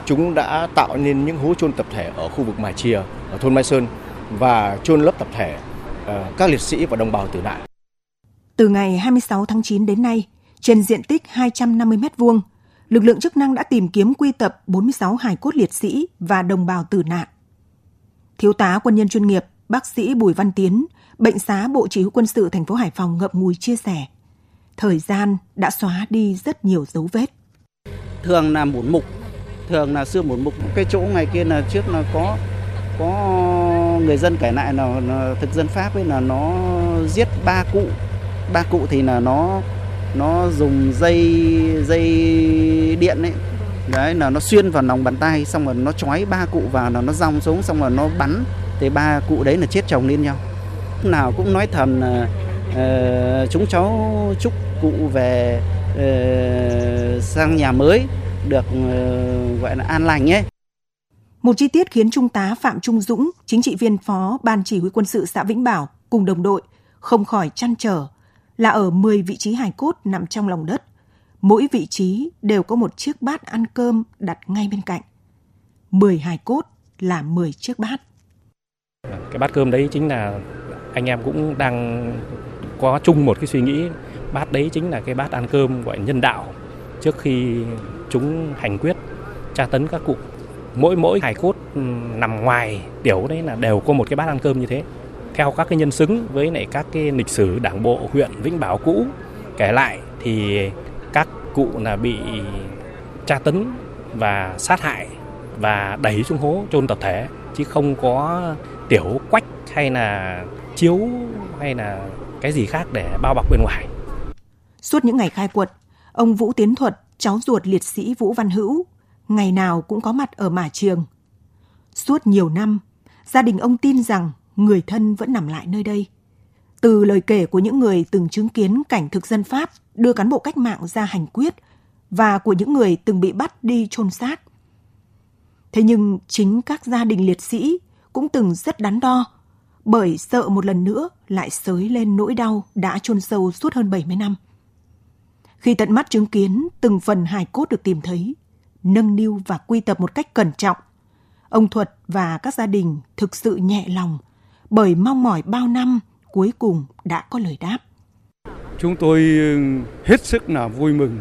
chúng đã tạo nên những hố chôn tập thể ở khu vực Mả Chìa, ở thôn Mai Sơn và chôn lấp tập thể các liệt sĩ và đồng bào tử nạn. Từ ngày 26 tháng 9 đến nay, trên diện tích 250 m2, lực lượng chức năng đã tìm kiếm quy tập 46 hài cốt liệt sĩ và đồng bào tử nạn. Thiếu tá quân nhân chuyên nghiệp, bác sĩ Bùi Văn Tiến, Bệnh xá Bộ Chỉ huy Quân sự thành phố Hải Phòng ngậm ngùi chia sẻ, thời gian đã xóa đi rất nhiều dấu vết. Thường là một mục, thường là xưa một mục, cái chỗ ngày kia là trước là có người dân kể lại là thực dân Pháp ấy là nó giết ba cụ thì là nó dùng dây điện ấy, đấy là nó xuyên vào lòng bàn tay, xong rồi nó trói ba cụ vào, là nó giong xuống, xong rồi nó bắn, thì ba cụ đấy là chết chồng lên nhau. Lúc nào cũng nói thầm là chúng cháu chúc cụ về sang nhà mới được gọi là an lành ấy. Một chi tiết khiến Trung tá Phạm Trung Dũng, chính trị viên phó Ban Chỉ huy Quân sự xã Vĩnh Bảo cùng đồng đội không khỏi trăn trở là ở 10 vị trí hài cốt nằm trong lòng đất, mỗi vị trí đều có một chiếc bát ăn cơm đặt ngay bên cạnh. 10 hài cốt là 10 chiếc bát. Cái bát cơm đấy chính là anh em cũng đang có chung một cái suy nghĩ, bát đấy chính là cái bát ăn cơm gọi nhân đạo trước khi chúng hành quyết tra tấn các cụ. Mỗi hài cốt nằm ngoài tiểu đấy là đều có một cái bát ăn cơm như thế. Theo các cái nhân xứng với lại các cái lịch sử đảng bộ huyện Vĩnh Bảo cũ kể lại thì các cụ là bị tra tấn và sát hại và đẩy xuống hố chôn tập thể, chứ không có tiểu quách hay là chiếu hay là cái gì khác để bao bọc bên ngoài. Suốt những ngày khai quật, ông Vũ Tiến Thuật, cháu ruột liệt sĩ Vũ Văn Hữu, ngày nào cũng có mặt ở Mả Chiềng. Suốt nhiều năm, gia đình ông tin rằng người thân vẫn nằm lại nơi đây. Từ lời kể của những người từng chứng kiến cảnh thực dân Pháp đưa cán bộ cách mạng ra hành quyết và của những người từng bị bắt đi chôn xác. Thế nhưng chính các gia đình liệt sĩ cũng từng rất đắn đo, bởi sợ một lần nữa lại xới lên nỗi đau đã chôn sâu suốt hơn 70 năm. Khi tận mắt chứng kiến từng phần hài cốt được tìm thấy, nâng niu và quy tập một cách cẩn trọng, ông Thuật và các gia đình thực sự nhẹ lòng, bởi mong mỏi bao năm cuối cùng đã có lời đáp. Chúng tôi hết sức là vui mừng,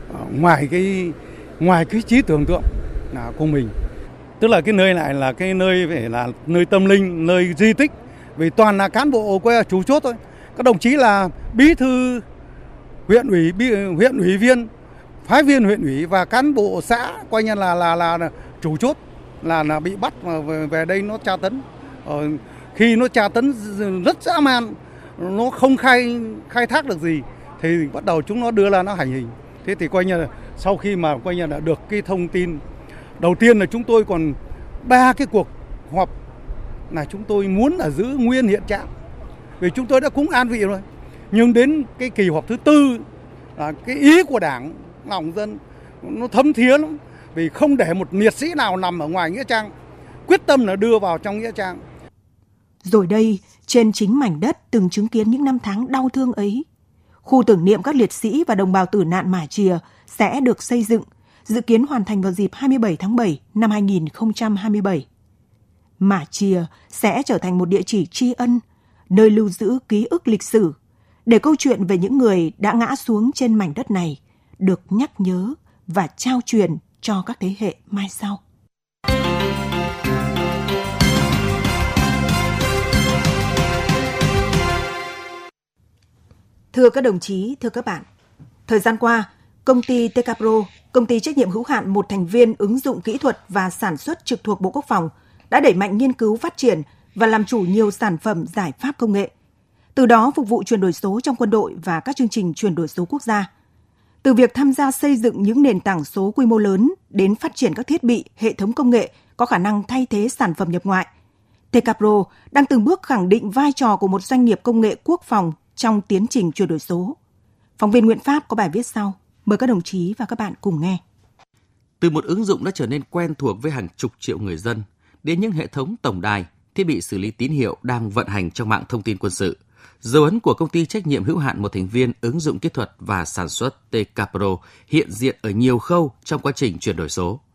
ngoài cái trí tưởng tượng là của mình. Tức là cái nơi này là cái nơi phải là nơi tâm linh, nơi di tích, vì toàn là cán bộ quê chủ chốt thôi. Các đồng chí là bí thư huyện ủy viên, phái viên huyện ủy và cán bộ xã coi như là chủ chốt là bị bắt về đây nó tra tấn. Khi nó tra tấn rất dã man, nó không khai thác được gì thì bắt đầu chúng nó đưa ra nó hành hình. Thế thì coi như là sau khi mà coi như là được cái thông tin đầu tiên là chúng tôi còn 3 cái cuộc họp là chúng tôi muốn là giữ nguyên hiện trạng, vì chúng tôi đã cũng an vị rồi. Nhưng đến cái kỳ họp thứ 4 là cái ý của Đảng, lòng dân nó thấm thía lắm, vì không để một liệt sĩ nào nằm ở ngoài nghĩa trang, quyết tâm là đưa vào trong nghĩa trang. Rồi đây, trên chính mảnh đất từng chứng kiến những năm tháng đau thương ấy, khu tưởng niệm các liệt sĩ và đồng bào tử nạn Mả Chìa sẽ được xây dựng, dự kiến hoàn thành vào dịp 27 tháng 7 năm 2027. Mả Chìa sẽ trở thành một địa chỉ tri ân, nơi lưu giữ ký ức lịch sử, để câu chuyện về những người đã ngã xuống trên mảnh đất này được nhắc nhớ và trao truyền cho các thế hệ mai sau. Thưa các đồng chí, thưa các bạn, thời gian qua, công ty TKPro, công ty trách nhiệm hữu hạn một thành viên ứng dụng kỹ thuật và sản xuất trực thuộc Bộ Quốc phòng, đã đẩy mạnh nghiên cứu phát triển và làm chủ nhiều sản phẩm giải pháp công nghệ, từ đó phục vụ chuyển đổi số trong quân đội và các chương trình chuyển đổi số quốc gia. Từ việc tham gia xây dựng những nền tảng số quy mô lớn đến phát triển các thiết bị, hệ thống công nghệ có khả năng thay thế sản phẩm nhập ngoại, TKPro đang từng bước khẳng định vai trò của một doanh nghiệp công nghệ quốc phòng trong tiến trình chuyển đổi số. Phóng viên Nguyễn Pháp có bài viết sau. Mời các đồng chí và các bạn cùng nghe. Từ một ứng dụng đã trở nên quen thuộc với hàng chục triệu người dân, đến những hệ thống tổng đài, thiết bị xử lý tín hiệu đang vận hành trong mạng thông tin quân sự, dấu ấn của công ty trách nhiệm hữu hạn một thành viên ứng dụng kỹ thuật và sản xuất TKPro hiện diện ở nhiều khâu trong quá trình chuyển đổi số.